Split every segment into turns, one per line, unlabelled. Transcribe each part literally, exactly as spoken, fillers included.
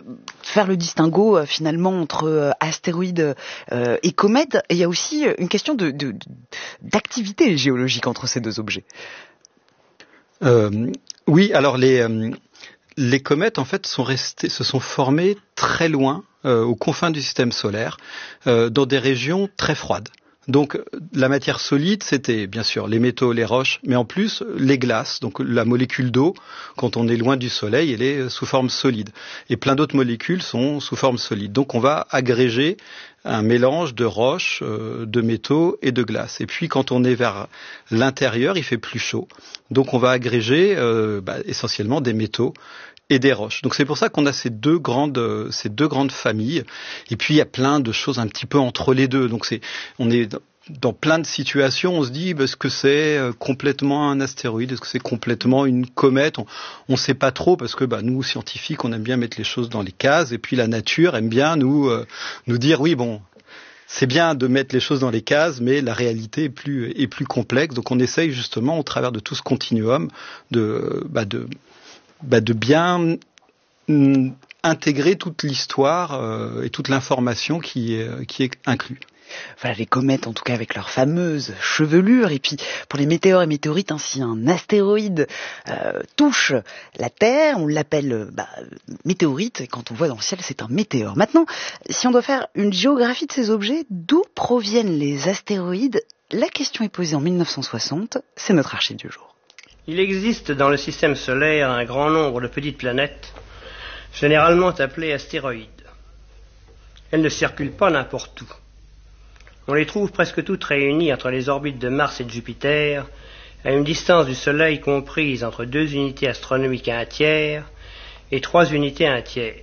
faire le distinguo euh, finalement entre euh, astéroïdes euh, et comètes. Et il y a aussi une question de, de, d'activité géologique entre ces deux objets.
Euh, oui, alors les, euh, les comètes en fait sont restées, se sont formées très loin, euh, aux confins du système solaire, euh, dans des régions très froides. Donc la matière solide, c'était bien sûr les métaux, les roches, mais en plus les glaces. Donc la molécule d'eau, quand on est loin du Soleil, elle est sous forme solide. Et plein d'autres molécules sont sous forme solide. Donc on va agréger un mélange de roches, euh, de métaux et de glace. Et puis quand on est vers l'intérieur, il fait plus chaud. Donc on va agréger euh, bah, essentiellement des métaux et des roches. Donc c'est pour ça qu'on a ces deux grandes, ces deux grandes familles. Et puis il y a plein de choses un petit peu entre les deux. Donc c'est, on est dans plein de situations. On se dit, est-ce que c'est complètement un astéroïde, est-ce que c'est complètement une comète? On ne sait pas trop parce que bah, nous scientifiques, on aime bien mettre les choses dans les cases. Et puis la nature aime bien nous euh, nous dire, oui bon. C'est bien de mettre les choses dans les cases, mais la réalité est plus, est plus complexe. Donc on essaye justement, au travers de tout ce continuum, de, bah de, bah de bien mm, intégrer toute l'histoire euh, et toute l'information qui est, qui est inclue.
Voilà, les comètes, en tout cas, avec leur fameuse chevelure. Et puis, pour les météores et météorites, hein, si un astéroïde euh, touche la Terre, on l'appelle bah, météorite. Et quand on voit dans le ciel, c'est un météore. Maintenant, si on doit faire une géographie de ces objets, d'où proviennent les astéroïdes? La question est posée en mille neuf cent soixante. C'est notre archive du jour.
Il existe dans le système solaire un grand nombre de petites planètes, généralement appelées astéroïdes. Elles ne circulent pas n'importe où. On les trouve presque toutes réunies entre les orbites de Mars et de Jupiter, à une distance du Soleil comprise entre deux unités astronomiques à un tiers et trois unités à un tiers.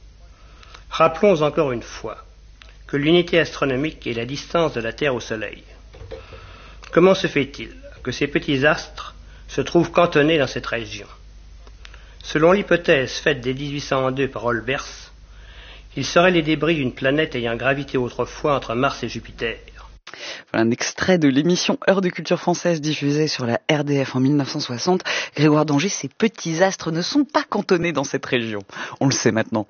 Rappelons encore une fois que l'unité astronomique est la distance de la Terre au Soleil. Comment se fait-il que ces petits astres se trouvent cantonnés dans cette région? Selon l'hypothèse faite dès dix-huit cent deux par Olbers, ils seraient les débris d'une planète ayant gravité autrefois entre Mars et Jupiter.
Voilà un extrait de l'émission Heure de culture française diffusée sur la R D F en mille neuf cent soixante. Grégoire d'Angers, ces petits astres ne sont pas cantonnés dans cette région. On le sait maintenant.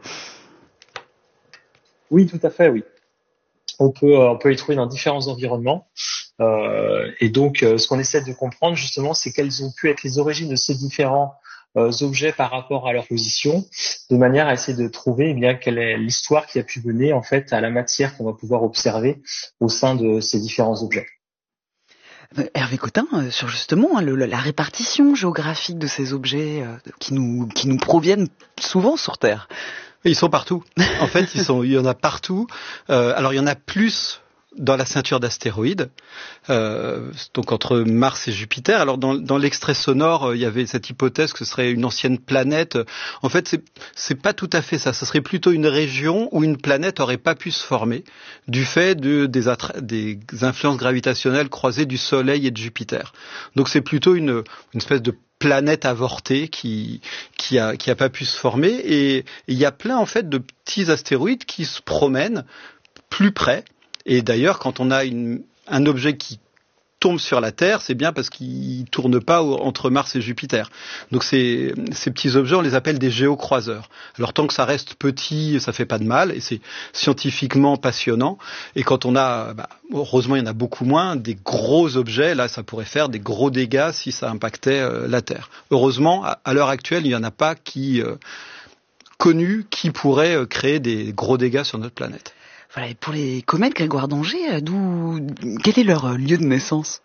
Oui, tout à fait, oui. On peut, on peut les trouver dans différents environnements. Euh, et donc, euh, ce qu'on essaie de comprendre, justement, c'est quelles ont pu être les origines de ces différents Euh, objets par rapport à leur position, de manière à essayer de trouver eh bien quelle est l'histoire qui a pu mener en fait à la matière qu'on va pouvoir observer au sein de ces différents objets.
Hervé Cotin, euh, sur justement hein, le, la répartition géographique de ces objets euh, qui nous qui nous proviennent souvent sur Terre.
Ils sont partout. En fait, ils sont, il y en a partout. Euh, alors il y en a plus dans la ceinture d'astéroïdes, euh, donc entre Mars et Jupiter. Alors dans, dans l'extrait sonore, euh, il y avait cette hypothèse que ce serait une ancienne planète. En fait, c'est, c'est pas tout à fait ça. Ce serait plutôt une région où une planète aurait pas pu se former du fait de, des, attra- des influences gravitationnelles croisées du Soleil et de Jupiter. Donc c'est plutôt une, une espèce de planète avortée qui qui a qui a pas pu se former. Et il y a plein en fait de petits astéroïdes qui se promènent plus près. Et d'ailleurs, quand on a une, un objet qui tombe sur la Terre, c'est bien parce qu'il tourne pas entre Mars et Jupiter. Donc ces, ces petits objets, on les appelle des géocroiseurs. Alors tant que ça reste petit, ça fait pas de mal, et c'est scientifiquement passionnant. Et quand on a, bah, heureusement il y en a beaucoup moins, des gros objets, là ça pourrait faire des gros dégâts si ça impactait euh, la Terre. Heureusement, à, à l'heure actuelle, il y en a pas qui euh, connus qui pourraient euh, créer des gros dégâts sur notre planète.
Voilà, et pour les comètes, Grégoire d'Angers, d'où, quel est leur lieu de naissance?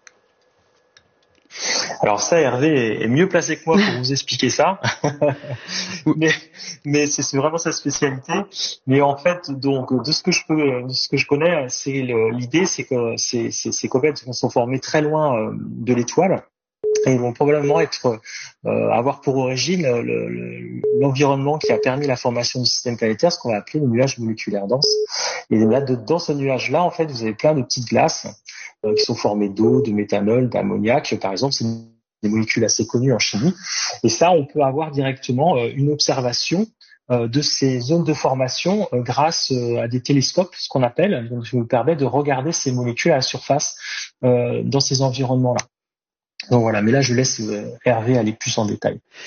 Alors ça, Hervé est mieux placé que moi pour vous expliquer ça, mais, mais c'est, c'est vraiment sa spécialité. Mais en fait, donc de ce que je peux, de ce que je connais, c'est le, l'idée, c'est que ces, ces, ces comètes sont formées très loin de l'étoile. Et ils vont probablement être euh, avoir pour origine le, le, l'environnement qui a permis la formation du système planétaire, ce qu'on va appeler le nuage moléculaire dense. Et là, de, dans ce nuage-là, en fait, vous avez plein de petites glaces euh, qui sont formées d'eau, de méthanol, d'ammoniac, par exemple. C'est des molécules assez connues en chimie. Et ça, on peut avoir directement euh, une observation euh, de ces zones de formation euh, grâce euh, à des télescopes, ce qu'on appelle. Donc, ça nous permet de regarder ces molécules à la surface euh, dans ces environnements-là. Donc voilà, mais là je laisse Hervé aller plus en détail.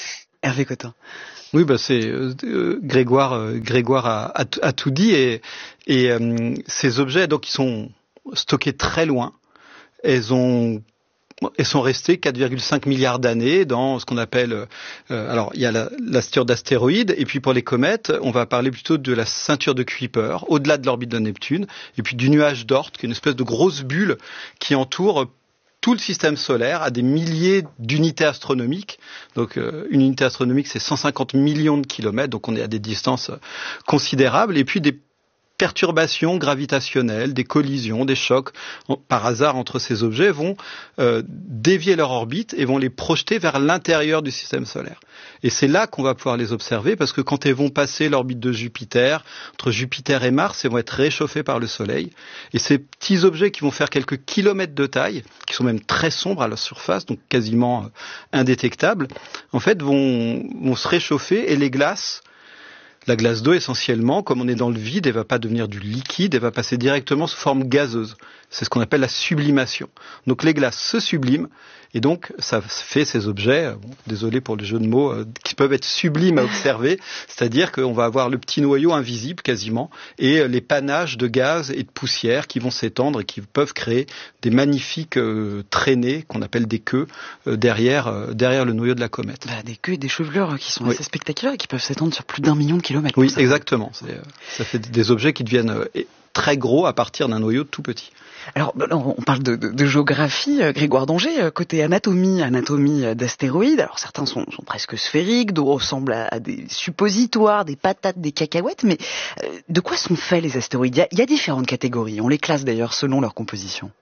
Hervé Cotin.
Oui, bah c'est euh, Grégoire. Euh, Grégoire a, a, a tout dit et, et euh, ces objets, donc, ils sont stockés très loin. Elles ont Elles sont restées quatre virgule cinq milliards d'années dans ce qu'on appelle... Euh, alors, il y a la, la ceinture d'astéroïdes, et puis pour les comètes, on va parler plutôt de la ceinture de Kuiper, au-delà de l'orbite de Neptune, et puis du nuage d'Oort, qui est une espèce de grosse bulle qui entoure tout le système solaire à des milliers d'unités astronomiques. Donc, euh, une unité astronomique, c'est cent cinquante millions de kilomètres, donc on est à des distances considérables, et puis des perturbations gravitationnelles, des collisions, des chocs par hasard entre ces objets vont euh, dévier leur orbite et vont les projeter vers l'intérieur du système solaire. Et c'est là qu'on va pouvoir les observer parce que quand elles vont passer l'orbite de Jupiter, entre Jupiter et Mars, elles vont être réchauffées par le Soleil. Et ces petits objets qui vont faire quelques kilomètres de taille, qui sont même très sombres à leur surface, donc quasiment euh, indétectables, en fait vont, vont se réchauffer et les glaces. La glace d'eau, essentiellement, comme on est dans le vide, elle va pas devenir du liquide, elle va passer directement sous forme gazeuse. C'est ce qu'on appelle la sublimation. Donc les glaces se subliment, et donc ça fait ces objets, bon, désolé pour le jeu de mots, euh, qui peuvent être sublimes à observer, c'est-à-dire qu'on va avoir le petit noyau invisible quasiment, et les panaches de gaz et de poussière qui vont s'étendre et qui peuvent créer des magnifiques euh, traînées, qu'on appelle des queues, euh, derrière, euh, derrière le noyau de la comète.
Bah, des queues et des chevelures qui sont
oui.
assez spectaculaires et qui peuvent s'étendre sur plus d'un million de kilomètres.
Oui, exactement. C'est, euh, ça fait des objets qui deviennent euh, très gros à partir d'un noyau tout petit.
Alors, on parle de, de, de géographie, Grégoire d'Angers, côté anatomie, anatomie d'astéroïdes. Alors, certains sont, sont presque sphériques, d'autres ressemblent à, à des suppositoires, des patates, des cacahuètes. Mais euh, de quoi sont faits les astéroïdes ? Il y a, il y a différentes catégories. On les classe d'ailleurs selon leur composition.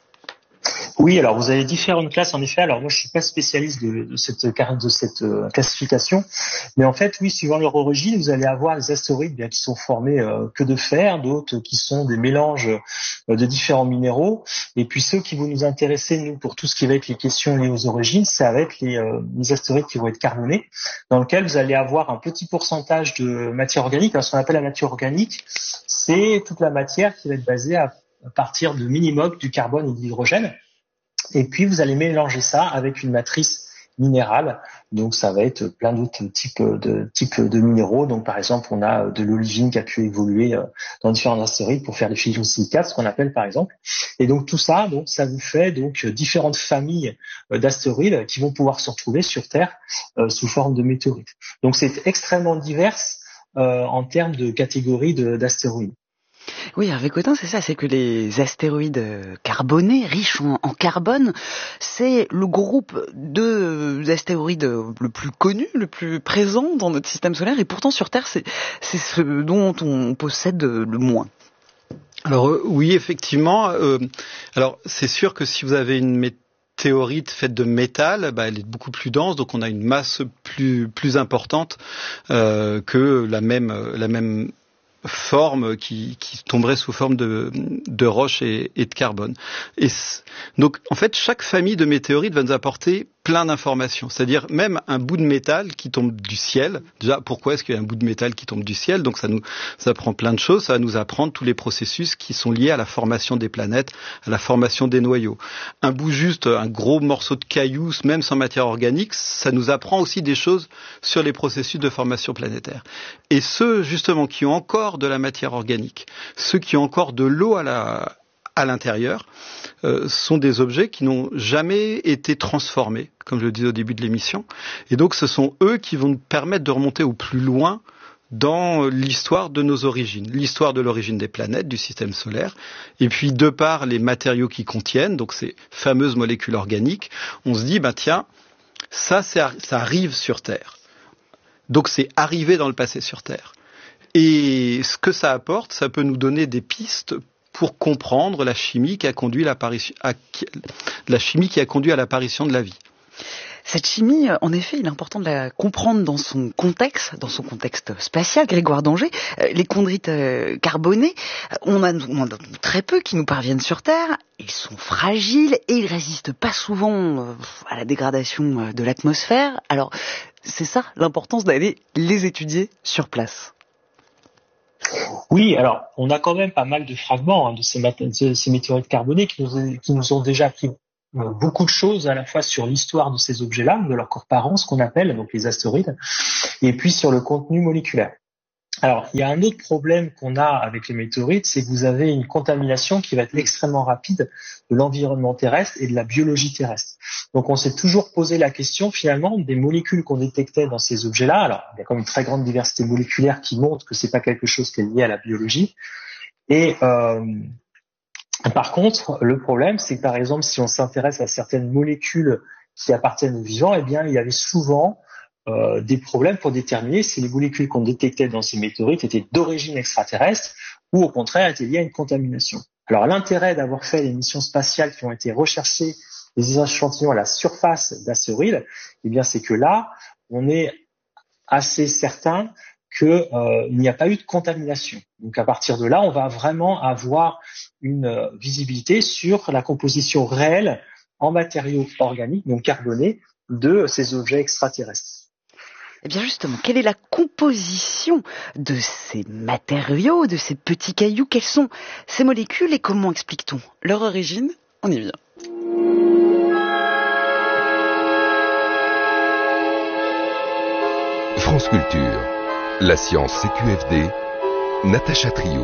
Oui, alors vous avez différentes classes en effet. Alors moi je suis pas spécialiste de, de cette de cette euh, classification, mais en fait oui, suivant leur origine, vous allez avoir des astéroïdes bien qui sont formés euh, que de fer, d'autres qui sont des mélanges euh, de différents minéraux, et puis ceux qui vont nous intéresser nous pour tout ce qui va être les questions liées aux origines, ça va être les, euh, les astéroïdes qui vont être carbonés, dans lequel vous allez avoir un petit pourcentage de matière organique. Alors, ce qu'on appelle la matière organique, c'est toute la matière qui va être basée à, à partir de minimum du carbone et de l'hydrogène. Et puis, vous allez mélanger ça avec une matrice minérale. Donc, ça va être plein d'autres types de, types de minéraux. Donc, par exemple, on a de l'olivine qui a pu évoluer dans différents astéroïdes pour faire des phyllosilicates, ce qu'on appelle par exemple. Et donc, tout ça, donc, ça vous fait donc différentes familles d'astéroïdes qui vont pouvoir se retrouver sur Terre euh, sous forme de météorites. Donc, c'est extrêmement divers euh, en termes de catégories de, d'astéroïdes.
Oui, Hervé Cotin, c'est ça, c'est que les astéroïdes carbonés, riches en, en carbone, c'est le groupe de d'astéroïdes le plus connu, le plus présent dans notre système solaire, et pourtant sur Terre, c'est, c'est ce dont on possède le moins.
Alors euh, oui, effectivement. Euh, alors c'est sûr que si vous avez une météorite faite de métal, bah, elle est beaucoup plus dense, donc on a une masse plus plus importante euh, que la même la même forme qui, qui tomberait sous forme de, de roche et, et de carbone. Et donc, en fait, chaque famille de météorites va nous apporter plein d'informations. C'est-à-dire même un bout de métal qui tombe du ciel. Déjà, pourquoi est-ce qu'il y a un bout de métal qui tombe du ciel ? Donc, ça nous ça apprend plein de choses. Ça va nous apprendre tous les processus qui sont liés à la formation des planètes, à la formation des noyaux. Un bout juste, un gros morceau de cailloux, même sans matière organique, ça nous apprend aussi des choses sur les processus de formation planétaire. Et ceux, justement, qui ont encore de la matière organique, ceux qui ont encore de l'eau à la à l'intérieur, euh, sont des objets qui n'ont jamais été transformés, comme je le disais au début de l'émission. Et donc, ce sont eux qui vont nous permettre de remonter au plus loin dans l'histoire de nos origines, l'histoire de l'origine des planètes, du système solaire. Et puis, de par les matériaux qu'ils contiennent, donc ces fameuses molécules organiques, on se dit, ben tiens, ça, c'est, ça arrive sur Terre. Donc, c'est arrivé dans le passé sur Terre. Et ce que ça apporte, ça peut nous donner des pistes pour comprendre la chimie qui a conduit l'apparition, à, la chimie qui a conduit à l'apparition de la vie.
Cette chimie, en effet, il est important de la comprendre dans son contexte, dans son contexte spatial. Grégoire d'Angers, les chondrites carbonés, on a, on a très peu qui nous parviennent sur Terre. Ils sont fragiles et ils résistent pas souvent à la dégradation de l'atmosphère. Alors, c'est ça l'importance d'aller les étudier sur place.
Oui, alors on a quand même pas mal de fragments hein, de, ces mat- de ces météorites carbonées qui nous, qui nous ont déjà pris euh, beaucoup de choses à la fois sur l'histoire de ces objets-là, de leur corps parents, ce qu'on appelle donc les astéroïdes, et puis sur le contenu moléculaire. Alors, il y a un autre problème qu'on a avec les météorites, c'est que vous avez une contamination qui va être extrêmement rapide de l'environnement terrestre et de la biologie terrestre. Donc, on s'est toujours posé la question, finalement, des molécules qu'on détectait dans ces objets-là. Alors, il y a quand même une très grande diversité moléculaire qui montre que c'est pas quelque chose qui est lié à la biologie. Et euh, par contre, le problème, c'est que, par exemple, si on s'intéresse à certaines molécules qui appartiennent aux vivants, eh bien, il y avait souvent Euh, des problèmes pour déterminer si les molécules qu'on détectait dans ces météorites étaient d'origine extraterrestre ou au contraire étaient liées à une contamination. Alors l'intérêt d'avoir fait les missions spatiales qui ont été recherchées des échantillons à la surface d'astéroïdes, eh bien c'est que là on est assez certain qu'il euh, n'y a pas eu de contamination. Donc à partir de là, on va vraiment avoir une euh, visibilité sur la composition réelle en matériaux organiques, donc carbonés, de ces objets extraterrestres.
Eh bien justement, quelle est la composition de ces matériaux, de ces petits cailloux? Quelles sont ces molécules et comment explique-t-on leur origine? On y vient.
France Culture, la science C Q F D, Natacha Trio.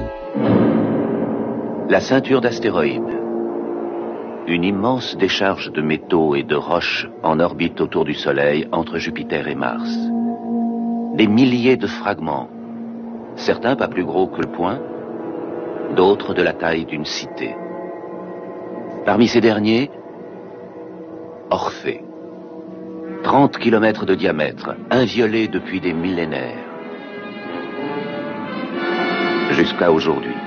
La ceinture d'astéroïdes. Une immense décharge de métaux et de roches en orbite autour du Soleil entre Jupiter et Mars. Des milliers de fragments, certains pas plus gros que le poing, d'autres de la taille d'une cité. Parmi ces derniers, Orphée. trente kilomètres de diamètre, inviolé depuis des millénaires. Jusqu'à aujourd'hui.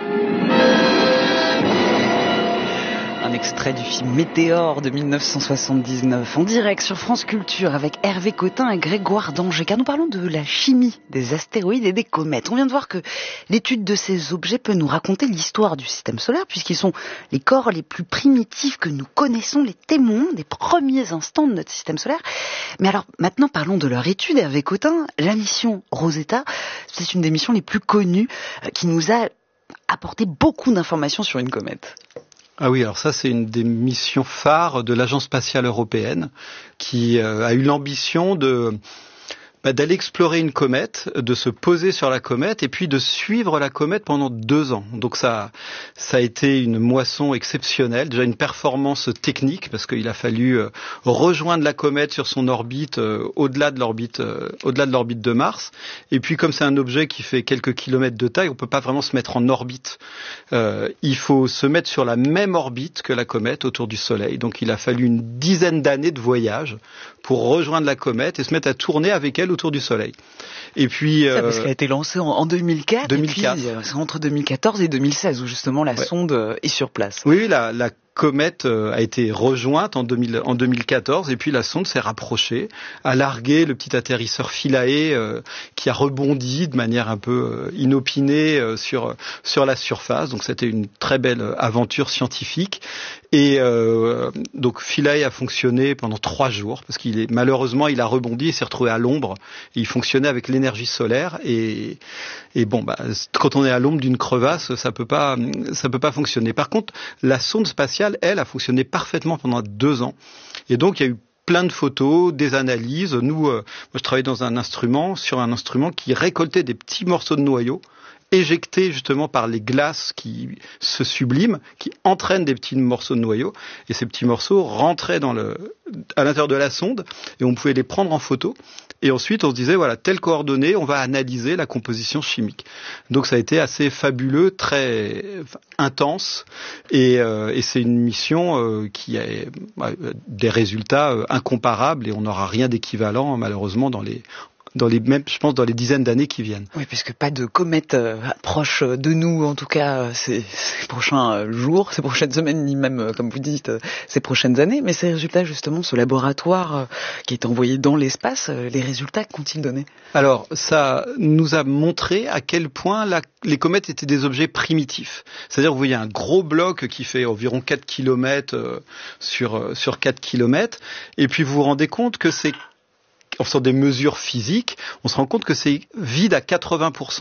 Un extrait du film Météore de mille neuf cent soixante-dix-neuf, en direct sur France Culture avec Hervé Cotin et Grégoire Danger, car nous parlons de la chimie des astéroïdes et des comètes. On vient de voir que l'étude de ces objets peut nous raconter l'histoire du système solaire, puisqu'ils sont les corps les plus primitifs que nous connaissons, les témoins des premiers instants de notre système solaire. Mais alors, maintenant parlons de leur étude, Hervé Cotin. La mission Rosetta, c'est une des missions les plus connues qui nous a apporté beaucoup d'informations sur une comète.
Ah oui, alors ça c'est une des missions phares de l'Agence spatiale européenne qui euh, a eu l'ambition de bah, d'aller explorer une comète, de se poser sur la comète et puis de suivre la comète pendant deux ans. Donc ça, ça a été une moisson exceptionnelle, déjà une performance technique parce qu'il a fallu euh, rejoindre la comète sur son orbite euh, au-delà de l'orbite, euh, au-delà de l'orbite de Mars. Et puis comme c'est un objet qui fait quelques kilomètres de taille, on peut pas vraiment se mettre en orbite. Euh, il faut se mettre sur la même orbite que la comète autour du Soleil. Donc il a fallu une dizaine d'années de voyage pour rejoindre la comète et se mettre à tourner avec elle autour du Soleil. Et puis,
euh, parce qu'elle a été lancée en, en deux mille quatre, deux mille quatre. Et puis, euh, c'est entre deux mille quatorze et deux mille seize où justement la ouais. sonde euh, est sur place.
Oui, la, la comète euh, a été rejointe en, deux mille, en deux mille quatorze et puis la sonde s'est rapprochée, a largué le petit atterrisseur Philae euh, qui a rebondi de manière un peu euh, inopinée euh, sur sur la surface. Donc c'était une très belle aventure scientifique. Et euh, donc Philae a fonctionné pendant trois jours parce qu'il est malheureusement il a rebondi et s'est retrouvé à l'ombre. Et il fonctionnait avec l'énergie solaire et et bon bah quand on est à l'ombre d'une crevasse ça peut pas ça peut pas fonctionner. Par contre la sonde spatiale elle a fonctionné parfaitement pendant deux ans et donc il y a eu plein de photos, des analyses. Nous euh, moi je travaillais dans un instrument sur un instrument qui récoltait des petits morceaux de noyaux éjectés justement par les glaces qui se subliment, qui entraînent des petits morceaux de noyaux, et ces petits morceaux rentraient dans le, à l'intérieur de la sonde, et on pouvait les prendre en photo, et ensuite on se disait, voilà, telle coordonnée, on va analyser la composition chimique. Donc ça a été assez fabuleux, très enfin, intense, et, euh, et c'est une mission euh, qui a euh, des résultats euh, incomparables, et on n'aura rien d'équivalent, malheureusement, dans les dans les mêmes, je pense, dans les dizaines d'années qui viennent.
Oui, puisque pas de comète euh, proche de nous, en tout cas, ces, ces prochains euh, jours, ces prochaines semaines, ni même, euh, comme vous dites, euh, ces prochaines années. Mais ces résultats, justement, ce laboratoire euh, qui est envoyé dans l'espace, euh, les résultats qu'ont-ils donné?
Alors, ça nous a montré à quel point la, les comètes étaient des objets primitifs. C'est-à-dire, vous voyez un gros bloc qui fait environ quatre kilomètres euh, sur, euh, sur quatre kilomètres, et puis vous vous rendez compte que c'est en faisant des mesures physiques, on se rend compte que c'est vide à quatre-vingts pour cent.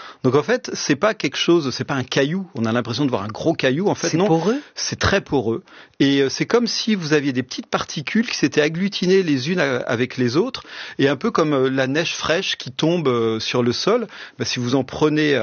Donc en fait, c'est pas quelque chose, c'est pas un caillou. On a l'impression de voir un gros caillou. En fait,
c'est
non.
poreux.
C'est très poreux. Et c'est comme si vous aviez des petites particules qui s'étaient agglutinées les unes avec les autres, et un peu comme la neige fraîche qui tombe sur le sol. Ben, si vous en prenez